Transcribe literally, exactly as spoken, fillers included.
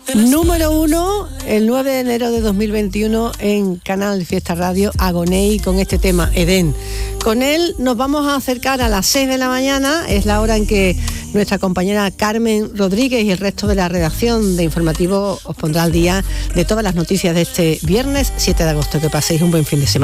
Número uno, el nueve de enero de dos mil veintiuno en Canal Fiesta Radio, Agoney, con este tema, Edén. Con él nos vamos a acercar a las seis de la mañana, es la hora en que nuestra compañera Carmen Rodríguez y el resto de la redacción de Informativo os pondrá al día de todas las noticias de este viernes siete de agosto. Que paséis un buen fin de semana.